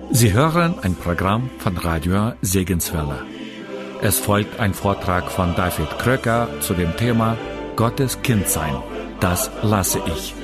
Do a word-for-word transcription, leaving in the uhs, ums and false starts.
Sie hören ein Programm von Radio Segenswelle. Es folgt ein Vortrag von David Kröcker zu dem Thema Gottes Kind sein. Das lasse ich.